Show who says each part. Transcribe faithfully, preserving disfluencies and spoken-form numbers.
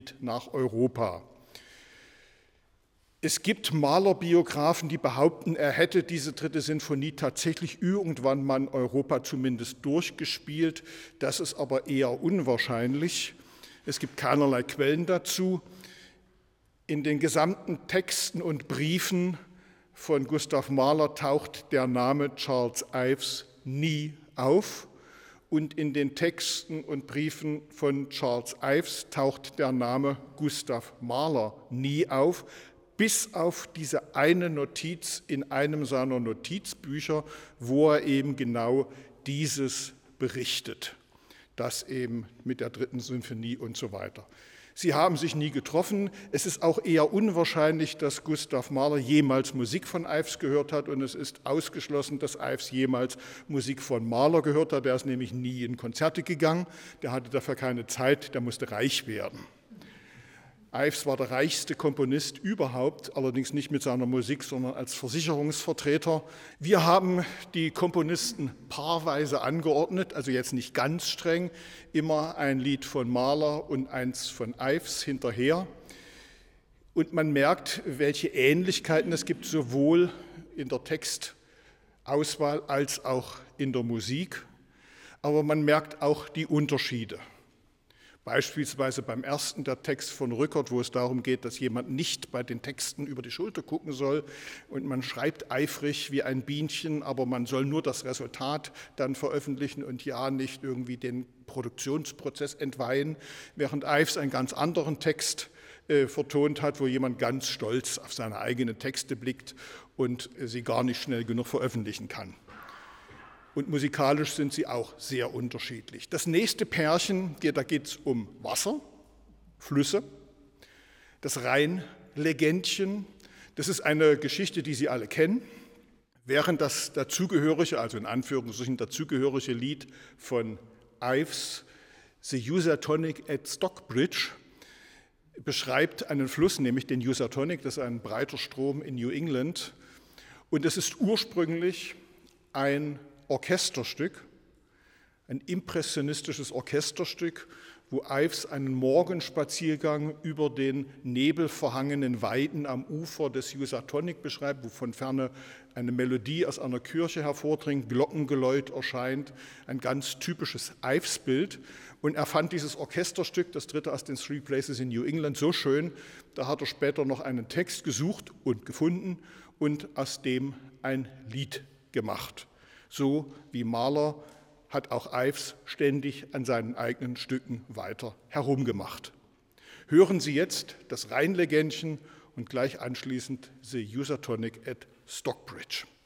Speaker 1: nach Europa. Es gibt Mahler-Biografen, die behaupten, er hätte diese dritte Sinfonie tatsächlich irgendwann mal in Europa zumindest durchgespielt. Das ist aber eher unwahrscheinlich. Es gibt keinerlei Quellen dazu. In den gesamten Texten und Briefen von Gustav Mahler taucht der Name Charles Ives nie auf. Und in den Texten und Briefen von Charles Ives taucht der Name Gustav Mahler nie auf, bis auf diese eine Notiz in einem seiner Notizbücher, wo er eben genau dieses berichtet, das eben mit der dritten Sinfonie und so weiter. Sie haben sich nie getroffen. Es ist auch eher unwahrscheinlich, dass Gustav Mahler jemals Musik von Ives gehört hat, und es ist ausgeschlossen, dass Ives jemals Musik von Mahler gehört hat. Der ist nämlich nie in Konzerte gegangen, der hatte dafür keine Zeit, der musste reich werden. Ives war der reichste Komponist überhaupt, allerdings nicht mit seiner Musik, sondern als Versicherungsvertreter. Wir haben die Komponisten paarweise angeordnet, also jetzt nicht ganz streng, immer ein Lied von Mahler und eins von Ives hinterher. Und man merkt, welche Ähnlichkeiten es gibt, sowohl in der Textauswahl als auch in der Musik. Aber man merkt auch die Unterschiede. Beispielsweise beim ersten, der Text von Rückert, wo es darum geht, dass jemand nicht bei den Texten über die Schulter gucken soll, und man schreibt eifrig wie ein Bienchen, aber man soll nur das Resultat dann veröffentlichen und ja nicht irgendwie den Produktionsprozess entweihen, während Ives einen ganz anderen Text äh, vertont hat, wo jemand ganz stolz auf seine eigenen Texte blickt und äh, sie gar nicht schnell genug veröffentlichen kann. Und musikalisch sind sie auch sehr unterschiedlich. Das nächste Pärchen, da geht es um Wasser, Flüsse, das Rheinlegendchen. Das ist eine Geschichte, die Sie alle kennen. Während das dazugehörige, also in Anführungszeichen dazugehörige Lied von Ives, The Housatonic at Stockbridge, beschreibt einen Fluss, nämlich den Housatonic, das ist ein breiter Strom in New England. Und es ist ursprünglich ein Orchesterstück, ein impressionistisches Orchesterstück, wo Ives einen Morgenspaziergang über den nebelverhangenen Weiden am Ufer des Housatonic beschreibt, wo von ferne eine Melodie aus einer Kirche hervordringt, Glockengeläut erscheint, ein ganz typisches Ives-Bild. Und er fand dieses Orchesterstück, das dritte aus den Three Places in New England, so schön, da hat er später noch einen Text gesucht und gefunden und aus dem ein Lied gemacht. So wie Mahler hat auch Ives ständig an seinen eigenen Stücken weiter herumgemacht. Hören Sie jetzt das Rheinlegendchen und gleich anschließend The Housatonic at Stockbridge.